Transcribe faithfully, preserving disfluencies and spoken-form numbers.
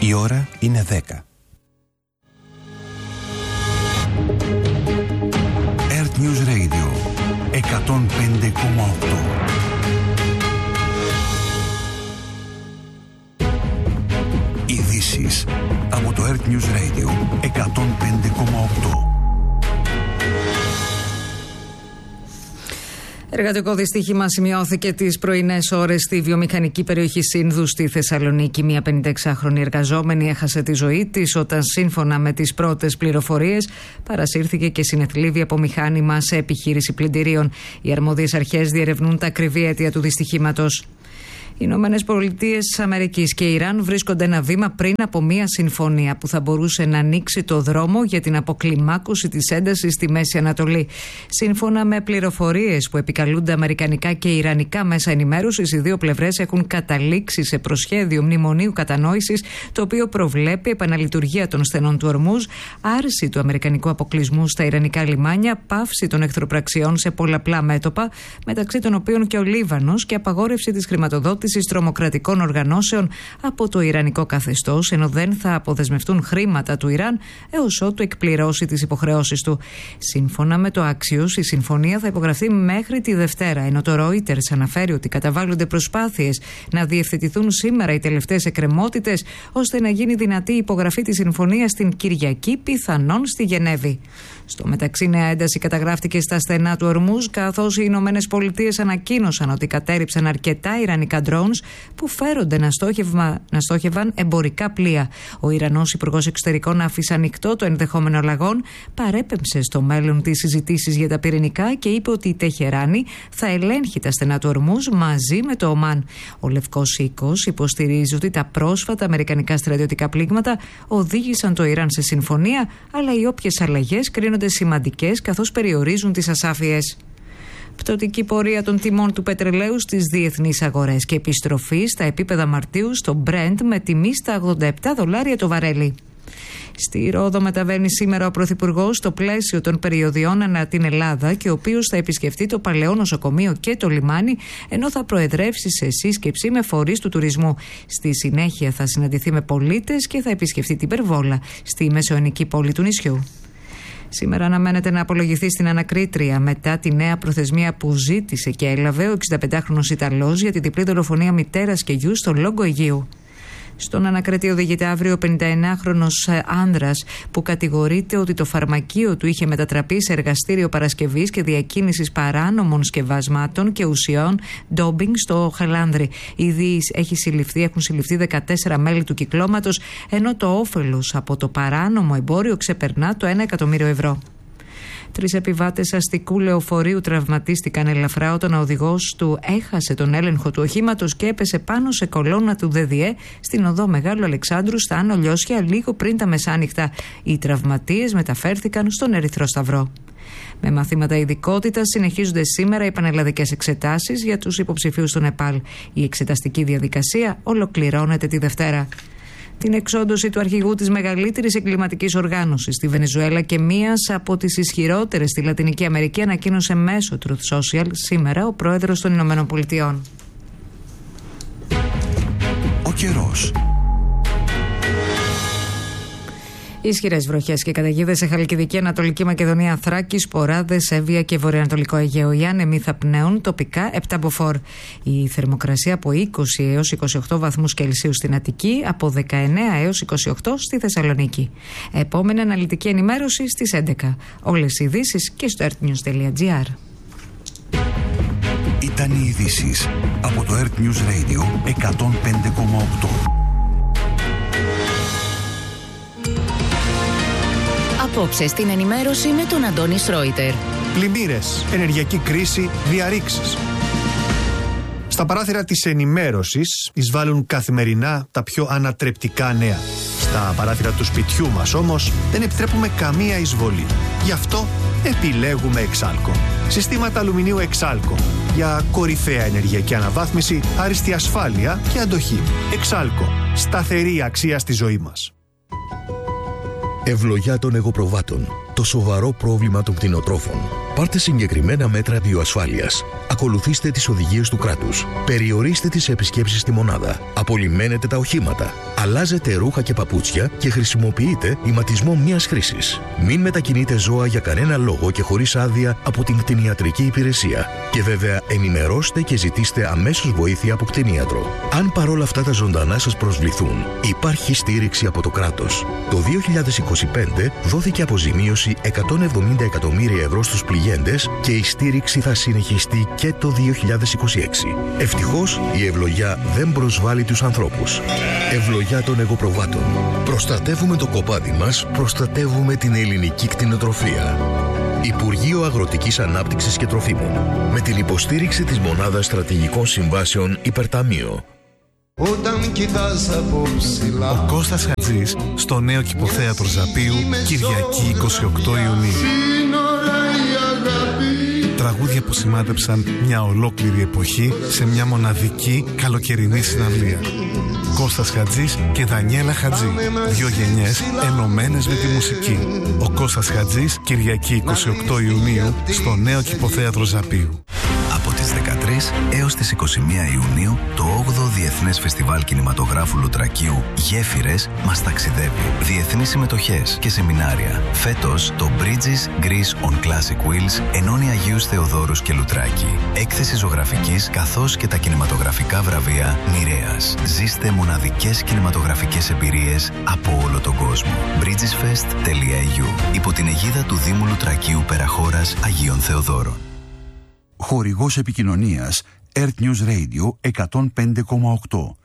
Η ώρα είναι δέκα. Earth News Radio εκατόν πέντε κόμμα οκτώ. Ειδήσεις από το Earth News Radio εκατόν πέντε κόμμα οκτώ. Εργατικό δυστύχημα σημειώθηκε τις πρωινές ώρες στη βιομηχανική περιοχή Σύνδου στη Θεσσαλονίκη. Μια πενηνταεξάχρονη εργαζόμενη έχασε τη ζωή της όταν, σύμφωνα με τις πρώτες πληροφορίες, παρασύρθηκε και συνεθλίβει από μηχάνημα σε επιχείρηση πλυντηρίων. Οι αρμόδιες αρχές διερευνούν τα ακριβή αίτια του δυστυχήματος. Οι Ηνωμένες Πολιτείες Αμερικής και Ιράν βρίσκονται ένα βήμα πριν από μια συμφωνία που θα μπορούσε να ανοίξει το δρόμο για την αποκλιμάκωση της έντασης στη Μέση Ανατολή. Σύμφωνα με πληροφορίες που επικαλούνται αμερικανικά και ιρανικά μέσα ενημέρωσης, οι δύο πλευρές έχουν καταλήξει σε προσχέδιο μνημονίου κατανόησης, το οποίο προβλέπει επαναλειτουργία των στενών του Ορμούζ, άρση του αμερικανικού αποκλεισμού στα ιρανικά λιμάνια, πάυση των εχθροπραξιών σε πολλαπλά μέτωπα, μεταξύ των οποίων και ο Λίβανος, και απαγόρευση της χρηματοδότησης τρομοκρατικών οργανώσεων από το ιρανικό καθεστώς, ενώ δεν θα αποδεσμευτούν χρήματα του Ιράν έως ότου εκπληρώσει τις υποχρεώσεις του. Σύμφωνα με το Axios, η συμφωνία θα υπογραφεί μέχρι τη Δευτέρα, ενώ το Reuters αναφέρει ότι καταβάλλονται προσπάθειες να διευθετηθούν σήμερα οι τελευταίες εκκρεμότητες, ώστε να γίνει δυνατή η υπογραφή της συμφωνίας την Κυριακή, πιθανόν στη Γενέβη. Στο μεταξύ, νέα ένταση καταγράφτηκε στα στενά του Ορμούζ, καθώς οι Ηνωμένες Πολιτείες ανακοίνωσαν ότι κατέρριψαν αρκετά ιρανικά drones που φέρονται να, να στόχευαν εμπορικά πλοία. Ο Ιρανός Υπουργός Εξωτερικών άφησε ανοιχτό το ενδεχόμενο αλλαγών, παρέπεμψε στο μέλλον τις συζητήσεις για τα πυρηνικά και είπε ότι η Τεχεράνη θα ελέγχει τα στενά του Ορμούζ μαζί με το Ομάν. Ο Λευκός Οίκος υποστηρίζει ότι τα πρόσφατα αμερικανικά στρατιωτικά πλήγματα οδήγησαν το Ιράν σε συμφωνία, αλλά οι όποιες αλλαγές κρίνονται σημαντικές καθώς περιορίζουν τις ασάφειες. Πτωτική πορεία των τιμών του πετρελαίου στις διεθνείς αγορές και επιστροφή στα επίπεδα Μαρτίου στο Brent με τιμή στα ογδόντα επτά δολάρια το βαρέλι. Στη Ρόδο μεταβαίνει σήμερα ο Πρωθυπουργός στο πλαίσιο των περιοδιών ανά την Ελλάδα, και ο οποίος θα επισκεφτεί το Παλαιό Νοσοκομείο και το λιμάνι, ενώ θα προεδρεύσει σε σύσκεψη με φορείς του τουρισμού. Στη συνέχεια θα συναντηθεί με πολίτες και θα επισκεφτεί την Περβόλα, στη μεσαιωνική πόλη του νησιού. Σήμερα αναμένεται να απολογηθεί στην ανακρίτρια μετά τη νέα προθεσμία που ζήτησε και έλαβε ο εξηνταπεντάχρονος Ιταλός για τη διπλή δολοφονία μητέρας και γιου στο Λόγκο Αιγαίου. Στον ανακριτή οδηγείται αύριο ο πενηνταεννάχρονος άνδρας που κατηγορείται ότι το φαρμακείο του είχε μετατραπεί σε εργαστήριο παρασκευής και διακίνησης παράνομων σκευασμάτων και ουσιών ντόμπινγκ στο Χαλάνδρι. Ήδη έχει συλληφθεί, έχουν συλληφθεί δεκατέσσερα μέλη του κυκλώματος, ενώ το όφελος από το παράνομο εμπόριο ξεπερνά το ένα εκατομμύριο ευρώ. Τρεις επιβάτες αστικού λεωφορείου τραυματίστηκαν ελαφρά όταν ο οδηγός του έχασε τον έλεγχο του οχήματος και έπεσε πάνω σε κολόνα του ΔΔΕ στην οδό Μεγάλου Αλεξάνδρου στα Άνω Λιώσια λίγο πριν τα μεσάνυχτα. Οι τραυματίες μεταφέρθηκαν στον Ερυθρό Σταυρό. Με μαθήματα ειδικότητας συνεχίζονται σήμερα οι πανελλαδικές εξετάσεις για τους υποψηφίους του Νεπάλ. Η εξεταστική διαδικασία ολοκληρώνεται τη Δευτέρα. Την εξόντωση του αρχηγού της μεγαλύτερης εγκληματικής οργάνωσης στη Βενεζουέλα και μίας από τις ισχυρότερες στη Λατινική Αμερική ανακοίνωσε μέσω Truth Social σήμερα ο πρόεδρος των Ηνωμένων Πολιτειών. Ο καιρός. Ισχυρές βροχές και καταιγίδες σε Χαλκιδική, Ανατολική Μακεδονία, Θράκη, Σποράδες, Εύβοια και Βορειοανατολικό Αιγαίο. Οι άνεμοι θα πνέουν τοπικά επτά μποφόρ. Η θερμοκρασία από είκοσι έως είκοσι οκτώ βαθμούς Κελσίου στην Αττική, από δεκαεννέα έως είκοσι οκτώ στη Θεσσαλονίκη. Επόμενη αναλυτική ενημέρωση στις έντεκα. Όλες οι ειδήσεις και στο earthnews τελεία gr. Ήταν οι ειδήσεις από το Earth News Radio εκατόν πέντε κόμμα οκτώ. Απόψε στην ενημέρωση με τον Αντώνη Σρόιτερ. Πλημμύρες, ενεργειακή κρίση, διαρρήξεις. Στα παράθυρα της ενημέρωσης εισβάλλουν καθημερινά τα πιο ανατρεπτικά νέα. Στα παράθυρα του σπιτιού μας όμως δεν επιτρέπουμε καμία εισβολή. Γι' αυτό επιλέγουμε Εξάλκο. Συστήματα αλουμινίου Εξάλκο για κορυφαία ενεργειακή αναβάθμιση, άριστη ασφάλεια και αντοχή. Εξάλκο. Σταθερή αξία στη ζωή μας. Ευλογιά των εγωπροβάτων. Το σοβαρό πρόβλημα των κτηνοτρόφων. Πάρτε συγκεκριμένα μέτρα βιοασφάλειας. Ακολουθήστε τις οδηγίες του κράτους. Περιορίστε τις επισκέψεις στη μονάδα. Απολυμμένετε τα οχήματα. Αλλάζετε ρούχα και παπούτσια και χρησιμοποιείτε ηματισμό μιας χρήσης. Μην μετακινείτε ζώα για κανένα λόγο και χωρίς άδεια από την κτηνιατρική υπηρεσία. Και βέβαια ενημερώστε και ζητήστε αμέσως βοήθεια από κτηνίατρο. Αν παρόλα αυτά τα ζωντανά σας προσβληθούν, υπάρχει στήριξη από το κράτος. Το δύο χιλιάδες είκοσι πέντε δόθηκε αποζημίωση εκατόν εβδομήντα εκατομμύρια ευρώ στους πληγέντες και η στήριξη θα συνεχιστεί και το δύο χιλιάδες είκοσι έξι. Ευτυχώς η ευλογιά δεν προσβάλλει τους ανθρώπους. Ευλογιά των εγωπροβάτων. Προστατεύουμε το κοπάδι μας, προστατεύουμε την ελληνική κτηνοτροφία. Υπουργείο Αγροτικής Ανάπτυξης και Τροφίμων. Με την υποστήριξη της Μονάδας Στρατηγικών Συμβάσεων Υπερταμείο. Όταν κοιτάς από ψηλά. Ο Κώστας Χατζής στο νέο κηποθέατρο Ζαπίου, Κυριακή είκοσι οκτώ Ιουνίου. Τραγούδια που σημάδεψαν μια ολόκληρη εποχή σε μια μοναδική καλοκαιρινή συναυλία. Κώστας Χατζής και Δανιέλα Χατζή. Δύο γενιές ενωμένες με τη μουσική. Ο Κώστας Χατζής, Κυριακή είκοσι οκτώ Ιουνίου, στο νέο κηποθέατρο Ζαπίου. Από τις δεκατρείς έως τις είκοσι μία Ιουνίου, το όγδοο Διεθνές Φεστιβάλ Κινηματογράφου Λουτρακίου Γέφυρες μας ταξιδεύει. Διεθνείς συμμετοχές και σεμινάρια. Φέτος, το Bridges Greece on Classic Wheels ενώνει Αγίους Θεοδόρους και Λουτράκη. Έκθεση ζωγραφικής καθώς και τα κινηματογραφικά βραβεία Νηρέας. Ζήστε μοναδικές κινηματογραφικές εμπειρίες από όλο τον κόσμο. bridgesfest τελεία e u. Υπό την αιγίδα του Δήμου Λουτρακίου Περαχώρας Αγίων Θεοδόρων. Χορηγός επικοινωνίας Earth News Radio εκατόν πέντε κόμμα οκτώ.